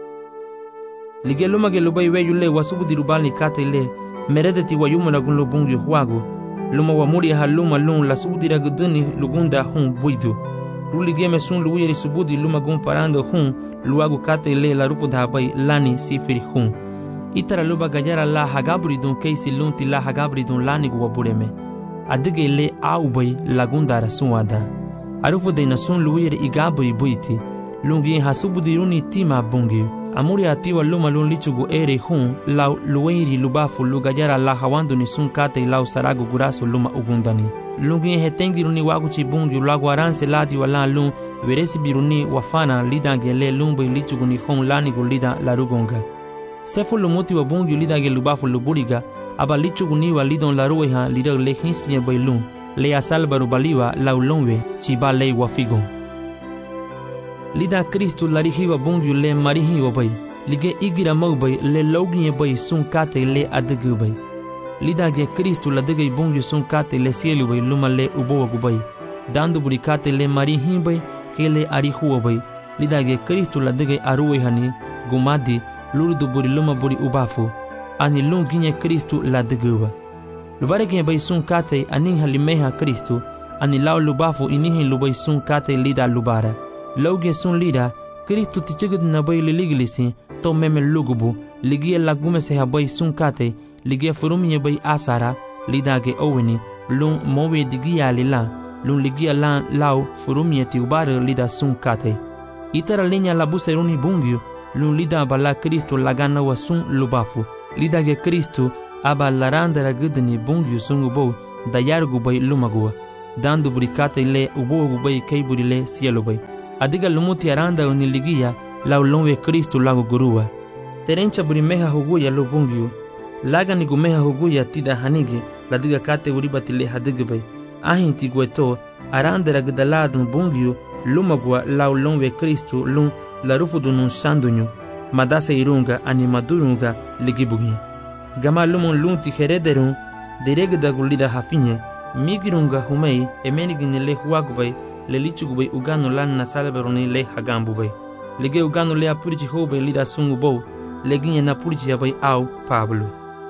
Lige luma ge lubai weyu le wasubudi rubali kate le meredeti wa yumu lagun lubungu huagu. Luma wa muri ha luma lun la subudi raguduni lugunda hun buidu. Rulige me sun luwiri subudi luma gun farando hun luagu kate le la rufu dhabai lani sifiri hun. Itara luba gajara la hagabri dun keisi lunti la hagabri dun lani guwa bureme. Adige le aubai lagunda rasuada. Arufu de nasun luwiri igabri buiti. Lungi hasubudi runi tima bungi. Amuri atiwa luma lun lichugu ere hun lau luweiri lubafu lugajara la hawandu ni sun kate lau saragu gurasu luma ugundani. Lungi hetengi runi wagu chibungi lagu aranse ladi wala lun veresi biruni wafana lidange le lumbai lichugu ni hun lani gulida la rugonga. Sefu lumuti wa bungi lidange lubafu luburiga aba lichugu ni wa lidon la rueha lidag le hinsiye bailun le asalbaru baliwa lau lonwe chiba le wafigon. Lida Kristu larihiwa bungyu le marihiwa bai. Lige igira maubai le loginye bai sun kate le adigu bai. Lida ge Kristu ladigay bungyu sun kate le sielu bai luma le ubowa gubai. Dandu buri kate le marihi bai ke le arihuwa bai. Lida ge Kristu ladigay aruwe hani gumadi lurdu buri luma buri ubafu. Ani lunginye Kristu ladiguwa. Lubarege bai sun kate aning halimeha Kristu. Ani lau lubafu inihi lubai sun kate lida lubara. Lauge sun lida, Kristu tichigid na bai liligilisi, to meme lugubu, ligia lagume se habai sun kate, ligia furumye bai asara, lidage oweni, lun mowe digia lila, lun ligia lan lau furumye ti ubare lida sun kate. Itara linya labuse runi bungyu, lun lida bala Kristu lagana wa sun lubafu, lidage Kristu aba laranda ragudni bungyu sun ubo, dayarugu bai lumagua. dando buricata ile ubogu bay kay burile cielo bay. Adiga lumuti aranda uniligia lau lonwe Kristo lago gurua. Terencha burimeha huguya lo bungyu. Laga ni gumeha huguya tida hanigi ladiga kate uribatile hadiga bay. Ahin tigueto aranda ragdaladun bungyu lumagwa lau lonwe Kristo lun la rufudu nun sandunyu. Madasa irunga animadurunga ligibugi. Gama lumon lunti herederun diregda gulida hafinye. Migirunga humei emenigini le huagubay le lichugubay ugano lan na salberoni le hagambubay. Lige ugano le apurichi hobay lida sungubo le ginye na purichi yabay au Pablo.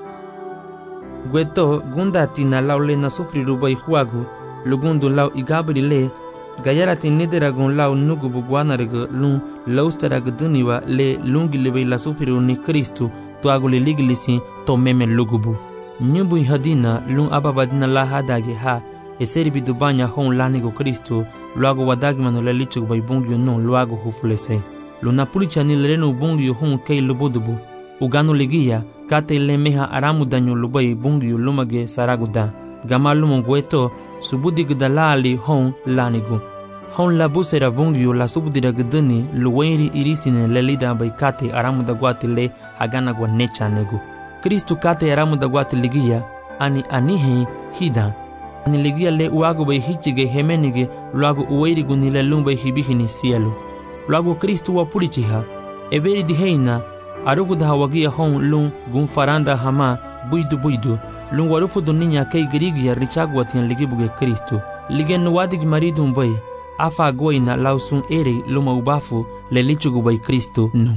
Gueto gundati na lau le na sufrirubay huagu lugundu lau igabri le gayarati nideragun lau nugubu guanarga lun laustaragduniwa le lungilibay la sufriruni Kristu tuagu le ligilisi to meme lugubu. Nyubu hadina lun ababadina la hadagi ha eseri bidubanya hon lanigo Kristo luago wadagmano la lichug bay bungyo non luago hufulese. Luna pulicha ni lereno bungyo hon kay lubudubu. Ugano ligia kate le meha aramu danyo lubay bungyo lumage saraguda. Gama lumon gueto subudigdalali hon lanigo. Hon la busera bungyo la subudiragdani luwairi irisine le lida bay kate aramu da guati le hagana gwa necha nego. Kristu kate aramu da guati ligia ani anihe hida. Ani ligia le uago bay hichige hemenige luago uwairigu ni le lumbay hibihini cielo. Luago Kristu wa pulichiha everi diheina arufu da hawagia hon lun gunfaranda hama buidu lun warufu do ninya kay grigia richagwa tian ligibuge Kristu. Ligen wadig maridun bay afa goina lausun ere luma ubafu le lichugu bay Kristu no.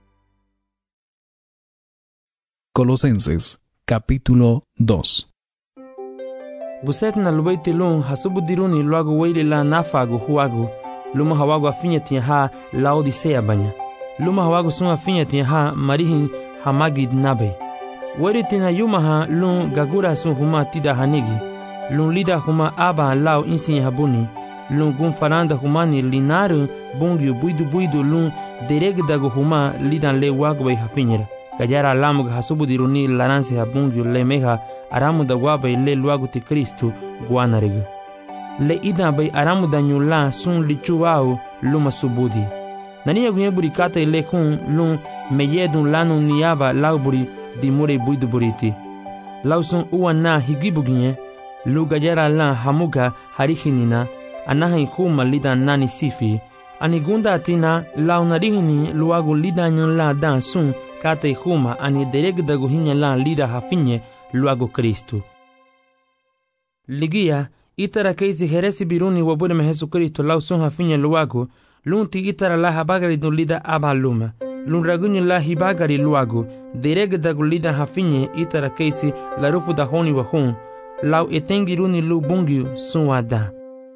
Colosenses, capítulo 2. Buset na lubaiti lun hasubudiruni luago weile la nafago huago luma hawago afinyati ha Laodicea banya. Luma hawago sun afinyati ha marihin hamagid nabe. Weritina yuma ha lun gagura sun huma tida hanigi. Lun lida huma aba lao insin habuni. Lun gunfaranda humani linaru bungyu buidu lun deregdago huma lidan le wago bay hafinyera. Gajara lamuga hasubudiruni laranse habungyu le meha aramu da guabay le luago ti Kristu guanariga. Le ida bay aramu da nyula sun lichuau luma subudi. Naniya gunye burikata ile kun lun meyedun lanu niyaba lauburi di mure buidu buriti. Lausun uwana higibuginye lu gajara lan hamuga harihinina anahin huma lida nani sifi. Anigunda atina lau narihini luago lida nyon la dan sun kate huma ani deregdago hinya la lida hafinye luago Kristu. Ligia itara keisi heresi biruni wabure me Jesu Kristo lau sun hafinye luago lunti itara la habagari do lida aba luma. Lun ragunye la hibagari luago deregdago lida hafinye itara keisi la rufu da honi wa hon lau etengiruni lu bungyu sun wada.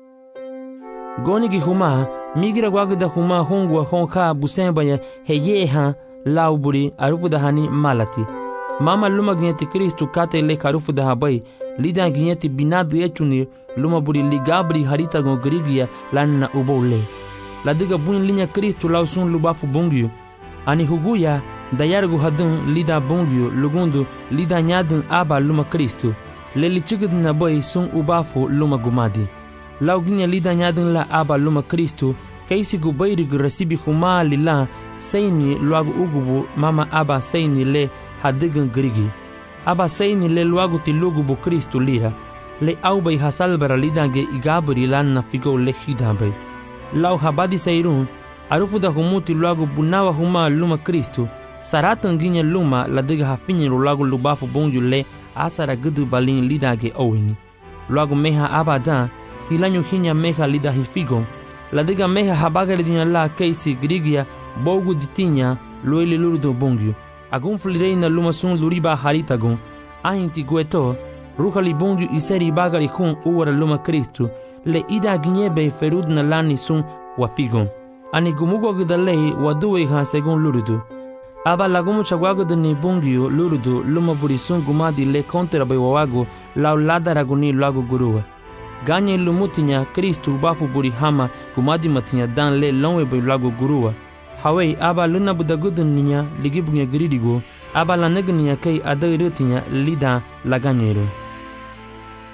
Gonigi huma migira gwagda huma hongwa honka busembanya heyeha lauburi arufu da hani malati. Mama luma ginyeti Kristu kate le karufu da habai lida ginyeti binadu echuni luma buri ligabri harita gon grigia lanna ubole. Ladiga buin linya Kristu lausun lubafu bungyu. Ani huguya dayargu hadun lida bungyu lugundu lida nyadun aba luma Kristu. Leli chigid na boy sun ubafu luma gumadi. Lau ginya lida nyadun la aba luma Kristu kaisi gubairig rasibi huma lila seini luagu ugubu mama aba seini le hadigan grigi. Aba seini le luagu ti lugubu Kristu lira. Le aubay hasalbara lidange igabri lanna figo le hidabay. Lau habadi seirun arufu da humuti luagu bunawa huma luma Kristu. Saratan ginya luma ladiga hafinyi luagu lubafu bongyu le asara gudu balin lidange owini. Luagu meha abadan hilanyu hinya meha lida hifigo. Ladiga meha habagari dinya la keisi grigia bogu ditinya loele lurdo bongyu. Agun flireina luma sun luriba haritagun. Ahinti gueto ruhali bongyu iseri bagari hun uwara luma Kristu. Le ida ginyebe ferud na lani sun wafigon. Ani gumugo gidalei waduwe ha segun lurudu. Aba lagumu chagwago ni bongyu lurudu luma buri sun gumadi le kontra bay wawago lau ladaraguni lago guruwa. Ganye lumutinya Kristu bafu buri hama gumadi matinya dan le lonwe bay lago guruwa. Hawai aba luna budagudun ninya ligibunya giridigo aba lanegninya kay adairutinya lida laganyero.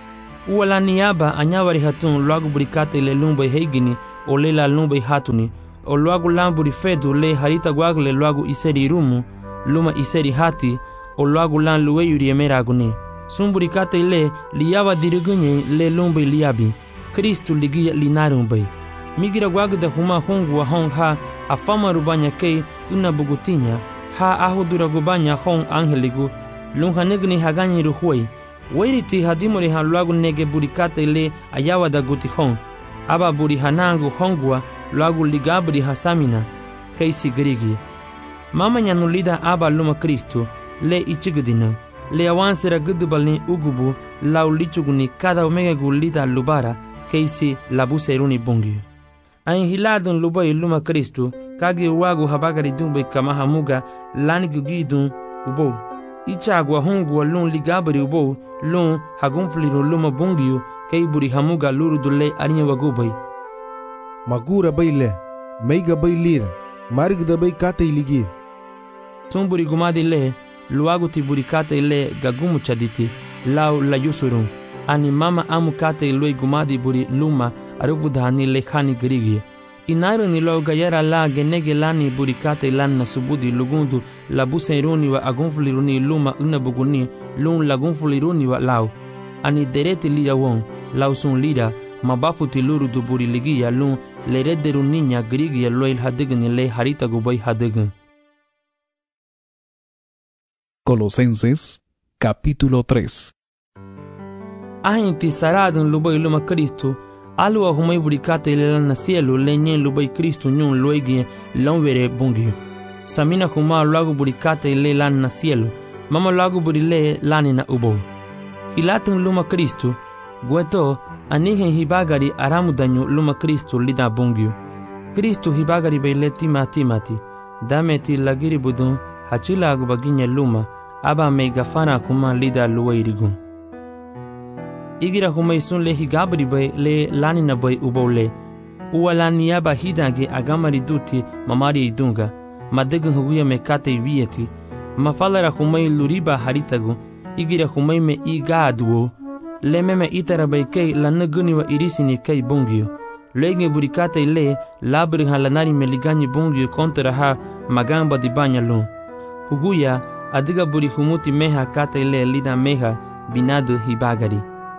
Uwala niaba anyawari hatun luagu burikate le lumbai heigini o le la lumbai hatuni o luagu lamburi fedu le harita guagle luagu iseri rumu luma iseri hati o luagu lan lueyuri emeraguni. Sumburikate le liaba dirigunye le lumbai liabi Kristu ligia linarumbai. Migira guagu da huma hongu wa hong ha afama rubanya kei una bugutinya ha ahudura gubanya hong angeligu lunhanigni haganyi ruhuai. Wairiti hadimori ha luagu nege burikate le ayawa da guti hong. Aba buri hanangu hongwa luagu ligabri hasamina keisi grigi. Mama nyanulida aba luma Kristu le ichigudina. Le awansera gudubalni ugubu lau lichuguni kada omega gulida lubara keisi labuseruni bungi. Ain hiladun lubai luma Kristu kagi wagu habagari dumbai kamahamuga lani gugidun ubo. Ichagwa hongwa lun ligabri ubo lun hagunfliru luma bungiu kei buri hamuga luru dule arinya wagubai. Magura baile, meiga bailira, marigda bai kate iligi. Tumburi gumadi le, luagu tiburi kate le gagumu chaditi, lau la yusurun. Ani mama amu kate lui gumadi buri luma aruvudhani le khani grigi. Inairu ni lau gayara la genege lani buri kate lan na subudi lugundu la buseruni wa agunfuliruni luma unabuguni lun lagunfuliruni wa lau. Ani dereti lida won, lau sun lida, mabafu tiluru du buri ligia lun le redderu niña grigi loil hadigni le harita gubai hadign. Colosenses, capítulo 3. Ahinti saradun lubai luma Kristu, alua humai burikate le lana cielo le nyen lubai Kristu nyun luegi lonvere bungi. Samina huma luagu burikate le lana cielo, mama luagu buri le lanina ubo. Hilatun luma Kristu, gueto anihen hibagari aramudanyu luma Kristu lida bungiu. Kristu hibagari beile timati, dameti lagiri budun hachila agubaginya luma, aba me gafana kuma lida luwairigun. Igira humai sun le higabri bay le lanina bay ubole. Uwala niaba hidage agamari duti mamari idunga, madegun huguya me kate vieti, mafalara humai luriba haritagu, igira humai me igaduo, le meme itara bay kei lanaguni wa irisini kei bungiu. Lege burikate le labri halanari me ligani bungiu kontra ha magamba di banya lun. Huguya adiga buri humuti meha kate le lida meha binadu hibagari.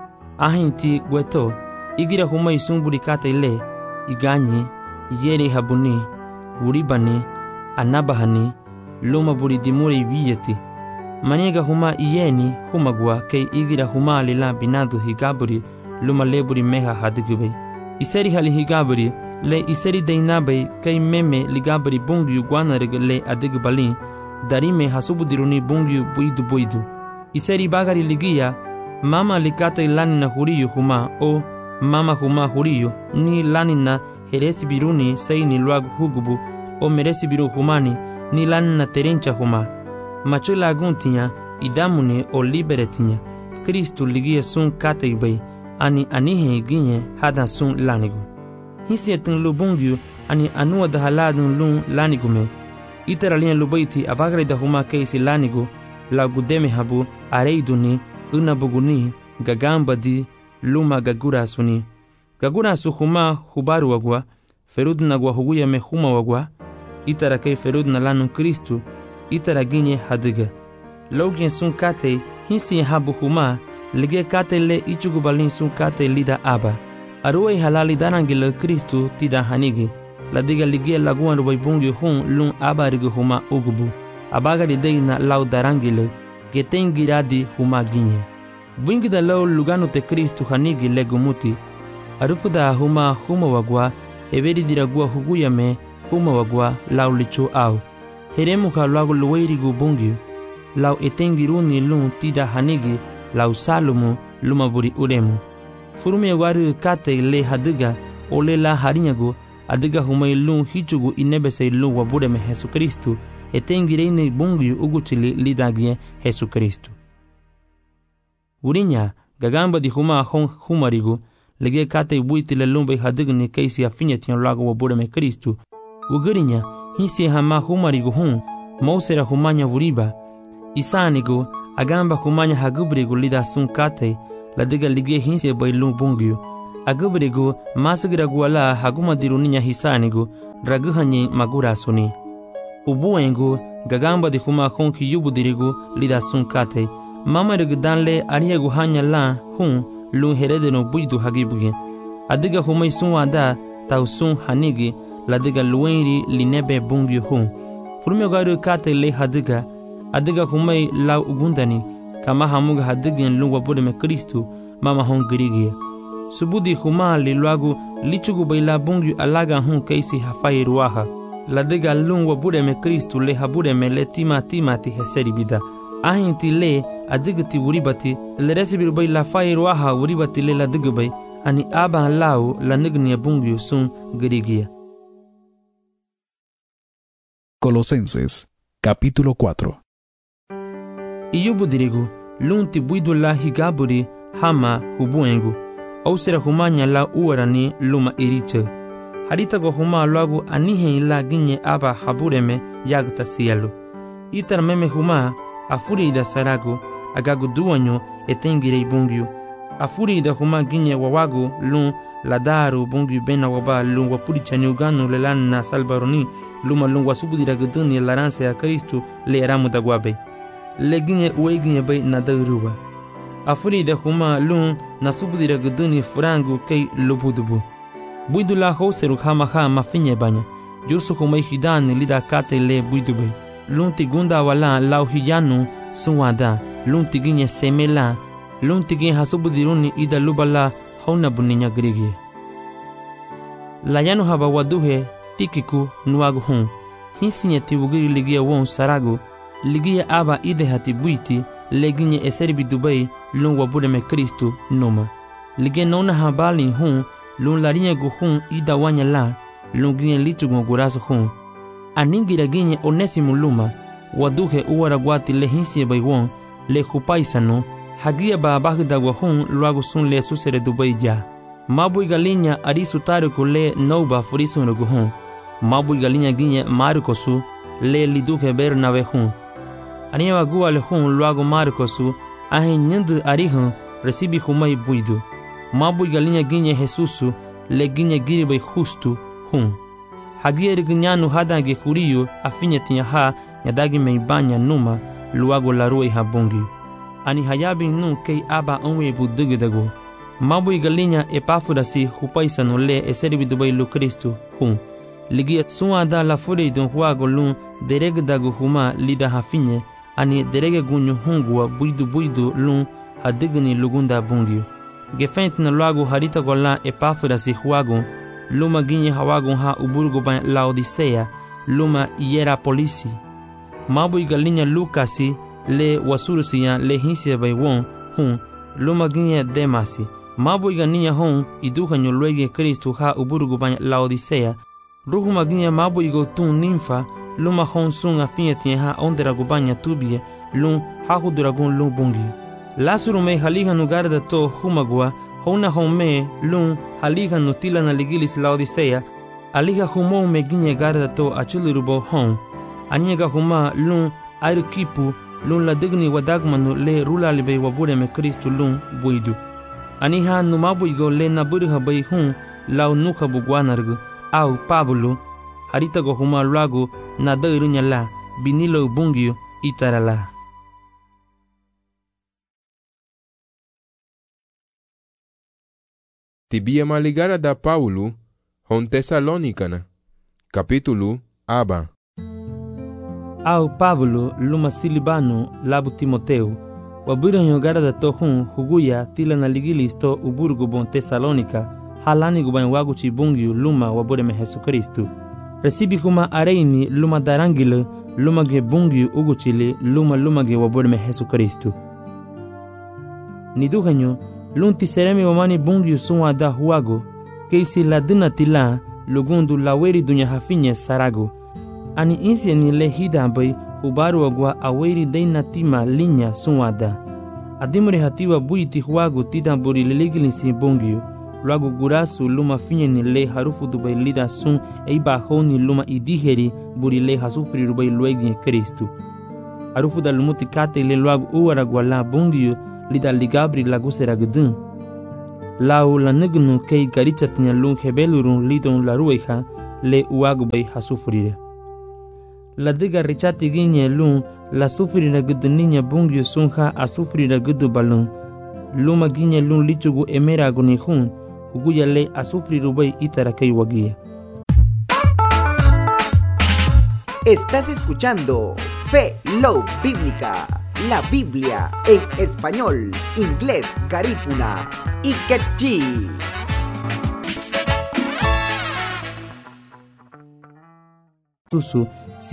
Ahinti gueto igira humai sun burikate le iganyi yeri habuni uribani anabahani luma buri dimuri viyeti. Maniga huma iyeni humagwa kei igira huma lila binadu higaburi luma leburi meha hadigubei. Iseri hali higaburi le iseri deinabai kei meme ligaburi bungiu guanarig le adigubalin darime hasubudiruni bungiu buidu. Iseri bagari ligia mama likate lanina huriyu huma o mama huma huriyu ni lanina heresi biruni seini luagu hugubu o meresi biru humani ni lanina terencha huma. Machula aguntinya idamune o liberetinya Kristu ligia sun kate ibai ani anihe ginye hadan sun lanigu. Hisietun lubungiu ani anua da haladun lun lanigume. Iteralien lubaiti abagre da huma keisi lanigu la gudeme habu areiduni unabuguni gagambadi luma gagurasuni. Gagurasu huma hubaru wagwa ferudna gwa huguya me huma wagwa itara kei ferudna lanun Kristu itara ginye hadiga. Logien sun kate hinsi habu huma lige kate le ichugubalin sun kate lida aba. Aruai halali darangile Kristu tida hanigi. Ladiga ligia laguan rubai bungi hun lun aba rigu huma ugubu. Abagari deina lau darangile getengiradi huma ginye. Bungi da lau lugano te Kristu hanigi legumuti. Arufuda huma wagwa everi diragua huguya me huma wagwa lau licho au. Heremu ka lagu luwairigu bungi. Lau etengiruni lun tida hanigi lau salumu lumaburi uremu. Furumi waru kate le hadiga ole la harinyagu adiga humai lun hichugu inebese lun wabure me Jesu Kristu etengireine bungi uguchili lidagie Jesu Kristu. Urinya gagamba di huma hon humarigu lege kate buiti le lumbe hadigni keisi afinyetian lagu wabure me Kristu. Ugurinya hisi hama humarigu hun mausera humanya vuriba. Isanigu agamba humanya hagubrigu lida sun kate la diga ligie hinse bay lung bungyu agabrigo masagira gwala haguma diruninya hisanigo raguhanyi magura suni ubuengo gagamba di kuma konki yubu dirigo lida sunkate mama rigdanle ariego hanya la hun lung herede no buidu hagibuge adiga humai sunwada tausun hanigi la diga luenri linebe bungyu hun furmio garu kate le hadiga adiga humai la ugundani kama hamuga hadigin lungwa bude me Kristu mama hon girigia subudi huma li luagu lichugu baila bungyu alaga hun keisi hafai ruaha la diga lungwa bude me Kristu le habude me le tima ti heseri bida ahinti le adigati uribati le resibiru baila fai ruaha uribati le la digbai ani aba lao la nignia bungyu sun girigia. Colosenses, capítulo 4. Iyubu dirigu, lunti buidu la higaburi hama hubuengu, au sera humanya la uarani luma iriche. Harita go huma luagu anihe la ginye aba habureme yagta sielu. Itar meme huma, afuri ida saragu, agagu duanyo etengire bungyu. Afuri ida huma ginye wawagu lun ladaru bungyu bena waba lun wapurichani uganu lelan na salbaroni luma lun wasubudira guduni laranse ya Kristu le eramu dagwabe. Leginye ueginye bay nadaruba. Afuri ida huma lun nasubudira guduni furangu kei lubudubu. Buidu la hoseru hama mafinye banya. Jursu humay hidani lida kate le buidube. Lun tigunda wala lau hiyanu sunwada. Lun tiginye semela. Lun tigin hasubudiruni ida lubala hauna buninya grigi. Layanu haba waduhe tikiku nuagu hun. Hinsinye tibugiri ligia won saragu. Ligia aba ide hati buiti leginye eseribi dubai lun wabude me Kristu numa. Ligia nona habali hun lun larinye gu hun ida wanya la lun ginye lichugu gurasu hun. Aningira ginye onesimu luma waduhe uwara guati le hinsiye bai won le hupaisano hagia ba bagda wahun luagu sun le susere dubai ja. Mabui galinya arisu tariku le nauba furisun ruguhun. Mabui galinya ginye marikosu le liduke bernawe hun. Aniwa gua le hun luagu marikosu ahin nyendu arihun resibi humai buidu. Mabui galinya ginye Jesusu le ginye giribai justu hun. Hagia riginyanu hadange kuriyu afinye tinyaha nyadagi meibanya numa luagu larui habungi. Ani hayabi nun kei aba onwe budugudagu. Mabui galinya epafurasi hupaisano le eseribi dubai lu Kristu hun. Ligia suada la furi dun huago lun deregdagu huma lida hafinye ani derege gunyu hungua buidu lun hadigni lugunda bungiu. Gefent na luagu harita gola epafurasi huago luma ginye hawago ha uburgo ba Laodicea luma Hierapolisi. Mabui galinya Lukasi le wasurusiya le hinsia bai won hun luma ginye Demasi. Mabui ganinya hon iduhanyo luege Kristu ha uburgo ba Laodicea. Ruhuma ginye mabui go tun ninfa luma hon sun afinyeti ha ondera gubanya tubie lun hahu duragun lun bungi. Lasuru me halihanu garda to humagua hona home lun halihanu tila na ligilis Laodicea aliha humo me ginye garda to achulirubo hon. Aniega huma lun airukipu lun la digni wadagmanu le rula libe wabure me Kristu lun buidu. Aniha numabuigo le naburiha bai hun lau nuka bugwanargu au Pavulu harita go huma luagu na dairunya la binilo bungiu itarala. Tibia maligara da Paulo hon Tesalonicana capítulo aba. Au Pavulu luma Silibano labu Timoteu waburanyo garada to hun huguya tila na ligilis to uburgu bon Tesalonika halani guban wagu chibungiu luma wabure me Jesu Kristu. Resibi kuma areini luma darangile luma ge bungiu uguchile luma ge wabure me Jesu Kristu. Niduhanyo lunti seremi wamani bungiu sunwa da huago keisi ladina tila lugundu laweri dunya hafinye sarago. Ani insi ni le hida bai ubaru wagwa aweri deina tima linya sunwada. Adimure hatiwa buiti huago tida buri leligilisi bungiu. Luagu gurasu luma finye ni le harufu dubai lida sun eiba honi luma idiheri buri le hasufri rubai luegi Kristu. Harufu da lumuti kate le luagu uwara gwala bungiu lida ligabri lagusera gudun. Lau la nugnu kei garichatnya lung hebelurun lidon la rueja le uagubay hasufrire. La diga richati ginye lung la sufrira guduninya bungyo sunha a sufrira gudu balun. Luma ginye lung lichugu emera agunihun, huguya le a sufrirubay itarakei wagia. Estás escuchando Fe Love Bíblica, la Biblia en español, inglés, garífuna y quechí. Tusu